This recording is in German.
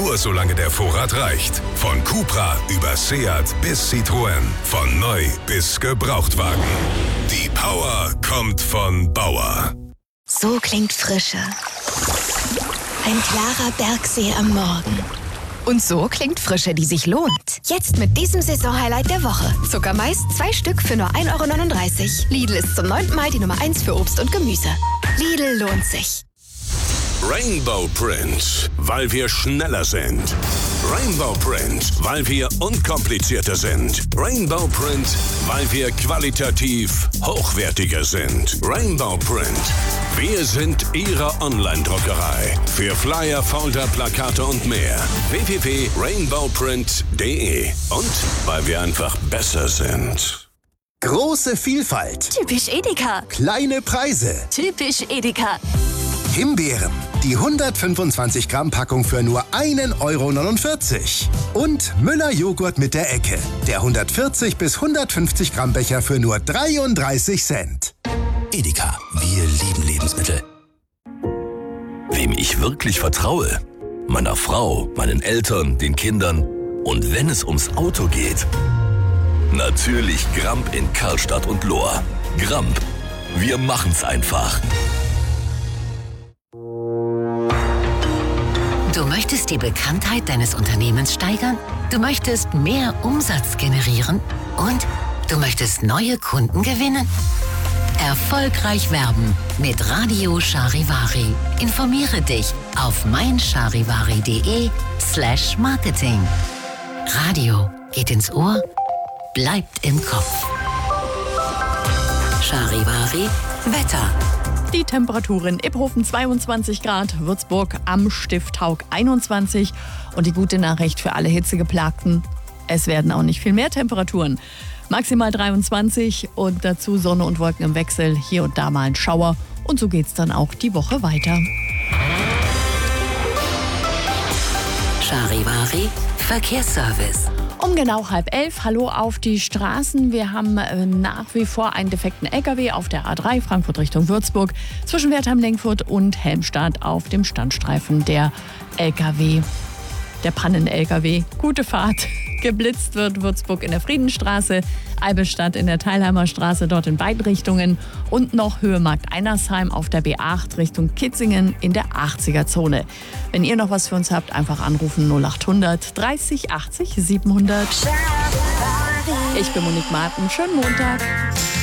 nur solange der Vorrat reicht. Von Cupra über Seat bis Citroën. Von neu bis Gebrauchtwagen. Die Power kommt von Bauer. So klingt Frische. Ein klarer Bergsee am Morgen. Und so klingt Frische, die sich lohnt. Jetzt mit diesem Saisonhighlight der Woche. Zuckermais 2 Stück für nur 1,39 €. Lidl ist zum 9. Mal die Nummer 1 für Obst und Gemüse. Lidl lohnt sich. Rainbow Print, weil wir schneller sind. Rainbow Print, weil wir unkomplizierter sind. Rainbow Print, weil wir qualitativ hochwertiger sind. Rainbow Print, wir sind Ihre Online-Druckerei. Für Flyer, Folder, Plakate und mehr. www.rainbowprint.de. Und weil wir einfach besser sind. Große Vielfalt. Typisch Edeka. Kleine Preise. Typisch Edeka. Himbeeren. Die 125 Gramm Packung für nur 1,49 €. Und Müller Joghurt mit der Ecke. Der 140 bis 150 Gramm Becher für nur 33 Cent. Edeka, wir lieben Lebensmittel. Wem ich wirklich vertraue? Meiner Frau, meinen Eltern, den Kindern. Und wenn es ums Auto geht? Natürlich Gramp in Karlstadt und Lohr. Gramp, wir machen's einfach. Du möchtest die Bekanntheit deines Unternehmens steigern? Du möchtest mehr Umsatz generieren? Und du möchtest neue Kunden gewinnen? Erfolgreich werben mit Radio Charivari. Informiere dich auf meincharivari.de/marketing. Radio geht ins Ohr, bleibt im Kopf. Charivari Wetter. Die Temperaturen: Iphofen 22 Grad, Würzburg am Stifthaug 21. Und die gute Nachricht für alle Hitzegeplagten: Es werden auch nicht viel mehr Temperaturen. Maximal 23 und dazu Sonne und Wolken im Wechsel, hier und da mal ein Schauer. Und so geht's dann auch die Woche weiter. Charivari Verkehrsservice. Um genau 10:30, hallo auf die Straßen. Wir haben nach wie vor einen defekten LKW auf der A3 Frankfurt Richtung Würzburg zwischen Wertheim-Lenkfurt und Helmstadt auf dem Standstreifen der LKW. Der Pannen-LKW. Gute Fahrt. Geblitzt wird Würzburg in der Friedenstraße, Albestadt in der Teilheimer Straße, dort in beiden Richtungen. Und noch Höhemarkt Einersheim auf der B8 Richtung Kitzingen in der 80er-Zone. Wenn ihr noch was für uns habt, einfach anrufen 0800 30 80 700. Ich bin Monique Marten. Schönen Montag.